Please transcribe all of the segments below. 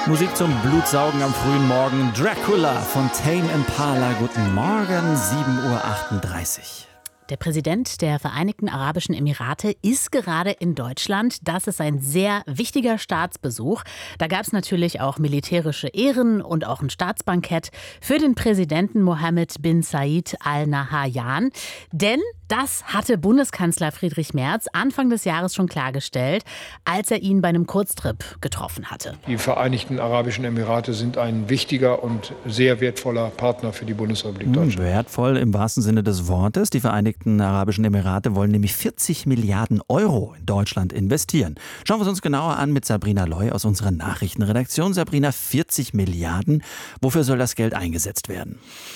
Musik zum Blutsaugen am frühen Morgen. Dracula von Tame Impala. Guten Morgen, 7:38 Uhr. Der Präsident der Vereinigten Arabischen Emirate ist gerade in Deutschland. Das ist ein sehr wichtiger Staatsbesuch. Da gab es natürlich auch militärische Ehren und auch ein Staatsbankett für den Präsidenten Mohammed bin Zayed Al Nahyan. Denn das hatte Bundeskanzler Friedrich Merz Anfang des Jahres schon klargestellt, als er ihn bei einem Kurztrip getroffen hatte. Die Vereinigten Arabischen Emirate sind ein wichtiger und sehr wertvoller Partner für die Bundesrepublik Deutschland. Wertvoll im wahrsten Sinne des Wortes. Die Vereinigten Arabischen Emirate wollen nämlich 40 Milliarden Euro in Deutschland investieren. Schauen wir es uns genauer an mit Sabrina Loy aus unserer Nachrichtenredaktion. Sabrina, 40 Milliarden. Wofür soll das Geld eingesetzt werden?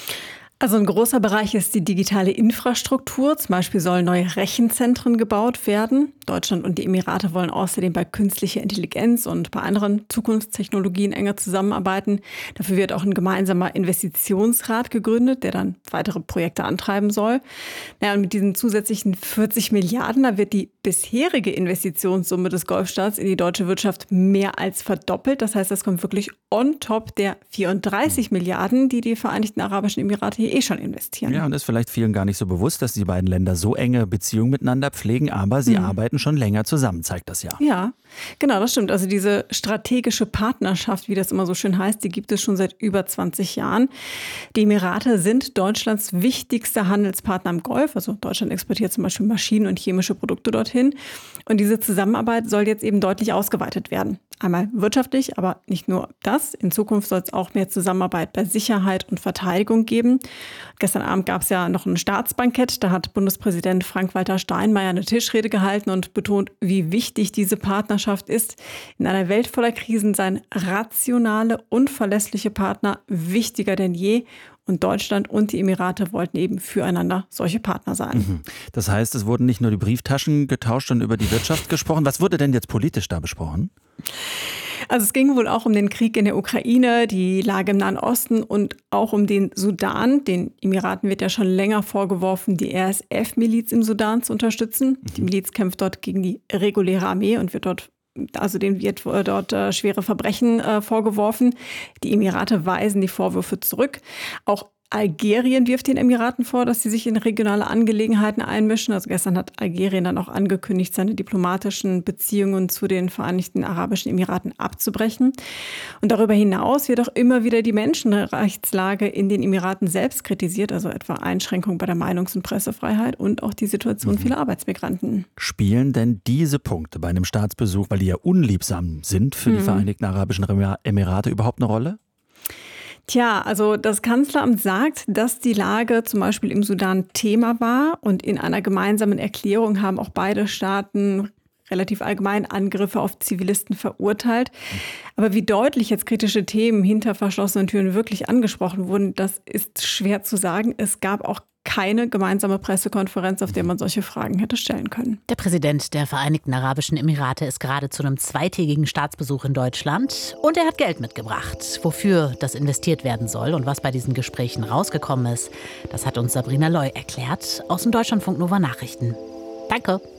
Also ein großer Bereich ist die digitale Infrastruktur. Zum Beispiel sollen neue Rechenzentren gebaut werden. Deutschland und die Emirate wollen außerdem bei künstlicher Intelligenz und bei anderen Zukunftstechnologien enger zusammenarbeiten. Dafür wird auch ein gemeinsamer Investitionsrat gegründet, der dann weitere Projekte antreiben soll. Und mit diesen zusätzlichen 40 Milliarden, da wird die bisherige Investitionssumme des Golfstaats in die deutsche Wirtschaft mehr als verdoppelt. Das heißt, das kommt wirklich on top der 34 Milliarden, die die Vereinigten Arabischen Emirate hier schon investieren. Ja, und ist vielleicht vielen gar nicht so bewusst, dass die beiden Länder so enge Beziehungen miteinander pflegen, aber sie arbeiten schon länger zusammen, zeigt das ja. Ja, genau, das stimmt. Also diese strategische Partnerschaft, wie das immer so schön heißt, die gibt es schon seit über 20 Jahren. Die Emirate sind Deutschlands wichtigster Handelspartner im Golf. Also Deutschland exportiert zum Beispiel Maschinen und chemische Produkte dorthin. Und diese Zusammenarbeit soll jetzt eben deutlich ausgeweitet werden. Einmal wirtschaftlich, aber nicht nur das. In Zukunft soll es auch mehr Zusammenarbeit bei Sicherheit und Verteidigung geben. Gestern Abend gab es ja noch ein Staatsbankett. Da hat Bundespräsident Frank-Walter Steinmeier eine Tischrede gehalten und betont, wie wichtig diese Partnerschaft ist. In einer Welt voller Krisen seien rationale und verlässliche Partner wichtiger denn je. Und Deutschland und die Emirate wollten eben füreinander solche Partner sein. Das heißt, es wurden nicht nur die Brieftaschen getauscht und über die Wirtschaft gesprochen. Was wurde denn jetzt politisch da besprochen? Also es ging wohl auch um den Krieg in der Ukraine, die Lage im Nahen Osten und auch um den Sudan. Den Emiraten wird ja schon länger vorgeworfen, die RSF-Miliz im Sudan zu unterstützen. Die Miliz kämpft dort gegen die reguläre Armee und denen wird dort schwere Verbrechen vorgeworfen. Die Emirate weisen die Vorwürfe zurück. Auch Algerien wirft den Emiraten vor, dass sie sich in regionale Angelegenheiten einmischen. Also gestern hat Algerien dann auch angekündigt, seine diplomatischen Beziehungen zu den Vereinigten Arabischen Emiraten abzubrechen. Und darüber hinaus wird auch immer wieder die Menschenrechtslage in den Emiraten selbst kritisiert, also etwa Einschränkungen bei der Meinungs- und Pressefreiheit und auch die Situation vieler Arbeitsmigranten. Spielen denn diese Punkte bei einem Staatsbesuch, weil die ja unliebsam sind für die Vereinigten Arabischen Emirate, überhaupt eine Rolle? Tja, also das Kanzleramt sagt, dass die Lage zum Beispiel im Sudan Thema war und in einer gemeinsamen Erklärung haben auch beide Staaten relativ allgemein Angriffe auf Zivilisten verurteilt. Aber wie deutlich jetzt kritische Themen hinter verschlossenen Türen wirklich angesprochen wurden, das ist schwer zu sagen. Es gab auch keine gemeinsame Pressekonferenz, auf der man solche Fragen hätte stellen können. Der Präsident der Vereinigten Arabischen Emirate ist gerade zu einem zweitägigen Staatsbesuch in Deutschland. Und er hat Geld mitgebracht. Wofür das investiert werden soll und was bei diesen Gesprächen rausgekommen ist, das hat uns Sabrina Loy erklärt aus dem Deutschlandfunk Nova Nachrichten. Danke.